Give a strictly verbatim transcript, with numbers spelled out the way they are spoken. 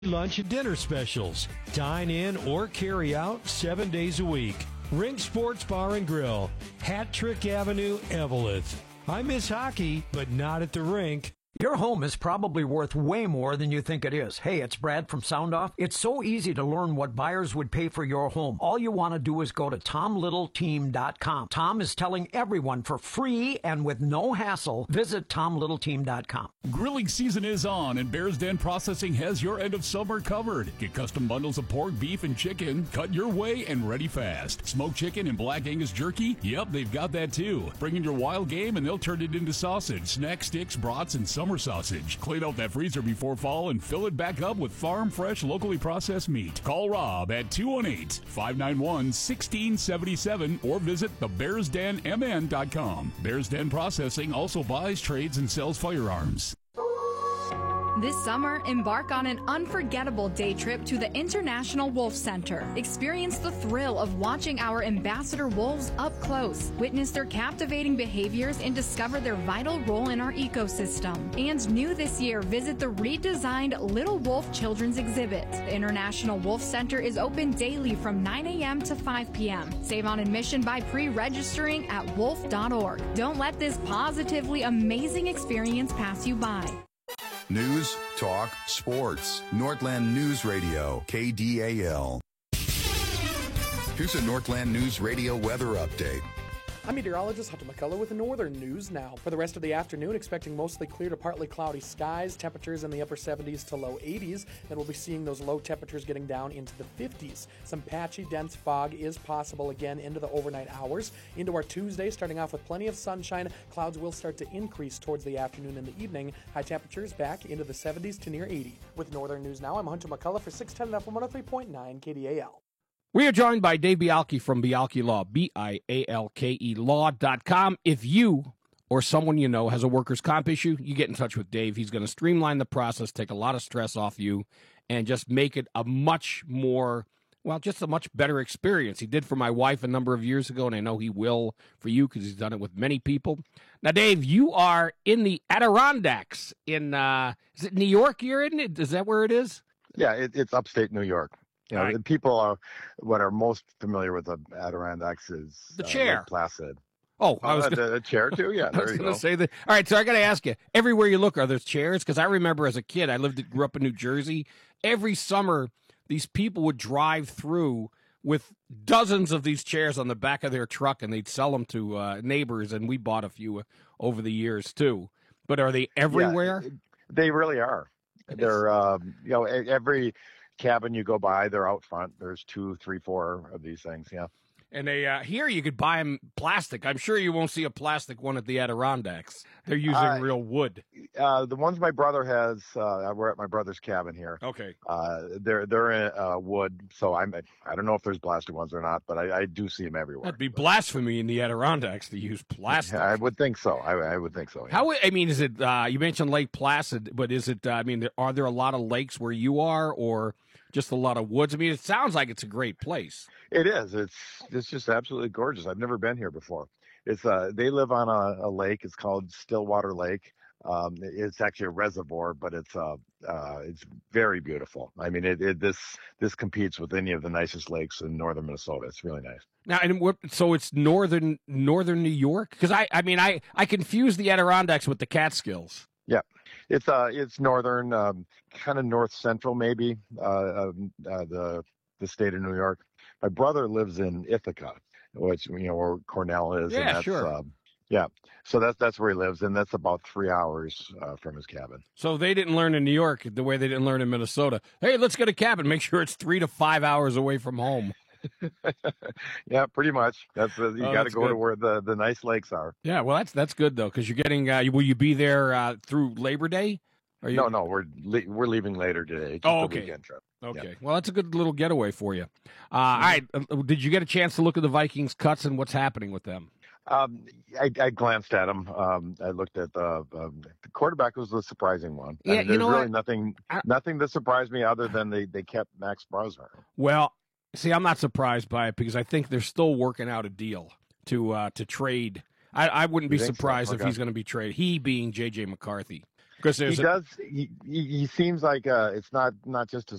Lunch and dinner specials. Dine in or carry out seven days a week. Rink Sports Bar and Grill, Hat Trick Avenue, Eveleth. I miss hockey, but not at the rink. Your home is probably worth way more than you think it is. Hey, it's Brad from Sound Off. It's so easy to learn what buyers would pay for your home. All you want to do is go to tom little team dot com. Tom is telling everyone for free and with no hassle, visit tom little team dot com. Grilling season is on, and Bears Den Processing has your end of summer covered. Get custom bundles of pork, beef, and chicken, cut your way and ready fast. Smoked chicken and Black Angus jerky? Yep, they've got that too. Bring in your wild game and they'll turn it into sausage, snack sticks, brats, and summer sausage. Clean out that freezer before fall and fill it back up with farm fresh, locally processed meat. Call Rob at two one eight, five nine one, one six seven seven or visit the bears den m n dot com. Bears Den Processing also buys, trades, and sells firearms. This summer, embark on an unforgettable day trip to the International Wolf Center. Experience the thrill of watching our ambassador wolves up close, witness their captivating behaviors, and discover their vital role in our ecosystem. And new this year, visit the redesigned Little Wolf Children's Exhibit. The International Wolf Center is open daily from nine a.m. to five p.m. Save on admission by pre-registering at wolf dot org. Don't let this positively amazing experience pass you by. News, talk, sports. Northland News Radio, K D A L. Here's a Northland News Radio weather update. I'm meteorologist Hunter McCullough with the Northern News Now. For the rest of the afternoon, expecting mostly clear to partly cloudy skies, temperatures in the upper seventies to low eighties, and we'll be seeing those low temperatures getting down into the fifties. Some patchy, dense fog is possible again into the overnight hours. Into our Tuesday, starting off with plenty of sunshine, clouds will start to increase towards the afternoon and the evening. High temperatures back into the seventies to near eighty. With Northern News Now, I'm Hunter McCullough for six ten F M one oh three point nine K D A L. We are joined by Dave Bialke from Bialke Law, B I A L K E law dot com. If you or someone you know has a workers' comp issue, you get in touch with Dave. He's going to streamline the process, take a lot of stress off you, and just make it a much more, well, just a much better experience. He did for my wife a number of years ago, and I know he will for you because he's done it with many people. Now, Dave, you are in the Adirondacks in, uh, is it New York you're in? Is that where it is? Yeah, it, it's upstate New York. You know, right. People are what are most familiar with the Adirondacks is the chair, uh, Lake Placid. Oh, I was uh, gonna, the, the chair too. Yeah, I was going to say that. All right, so I got to ask you: everywhere you look, are there chairs? Because I remember as a kid, I lived, grew up in New Jersey. Every summer, these people would drive through with dozens of these chairs on the back of their truck, and they'd sell them to uh, neighbors. And we bought a few over the years too. But are they everywhere? Yeah, they really are. They're um, you know every cabin you go by, they're out front. There's two, three, four of these things. Yeah. And they uh, here you could buy them plastic. I'm sure you won't see a plastic one at the Adirondacks. They're using uh, real wood. Uh, the ones my brother has, uh, we're at my brother's cabin here. Okay. Uh, they're they're in uh, wood, so I'm I don't know if there's plastic ones or not, but I, I do see them everywhere. That'd be blasphemy in the Adirondacks to use plastic. Yeah, I would think so. I, I would think so. Yeah. How I mean, is it? Uh, you mentioned Lake Placid, but is it? Uh, I mean, are there a lot of lakes where you are, or just a lot of woods? I mean, it sounds like it's a great place. It is. It's it's just absolutely gorgeous. I've never been here before. It's uh they live on a, a lake. It's called Stillwater Lake. Um, it's actually a reservoir, but it's uh, uh it's very beautiful. I mean, it, it this this competes with any of the nicest lakes in northern Minnesota. It's really nice. Now, and what? So it's northern northern New York? Because I I mean I I confuse the Adirondacks with the Catskills. Yeah, it's uh it's northern, um, kind of north central maybe. Uh, um, uh, the the state of New York. My brother lives in Ithaca, which, you know, where Cornell is. Yeah, and that's, sure. Um, yeah, so that's that's where he lives, and that's about three hours uh, from his cabin. So they didn't learn in New York the way they didn't learn in Minnesota. Hey, let's get a cabin. Make sure it's three to five hours away from home. Yeah, pretty much. That's uh, you oh, got to go good. to where the, the nice lakes are. Yeah, well, that's that's good though, because you're getting. Uh, will you be there uh, through Labor Day? Are you... No, no, we're le- we're leaving later today. Just oh, a okay. Weekend trip. Okay. Yeah. Well, that's a good little getaway for you. Uh, all right. Uh, did you get a chance to look at the Vikings cuts and what's happening with them? Um, I, I glanced at them. Um, I looked at the, um, the quarterback was the surprising one. Yeah, I mean, you there's know really what? nothing I... nothing that surprised me other than they, they kept Max Brosmer. Well, see, I'm not surprised by it because I think they're still working out a deal to uh, to trade. I, I wouldn't be You think so? surprised if Okay. he's going to be traded. He being J J McCarthy. Because he there's a, does. He, he he seems like uh, it's not not just his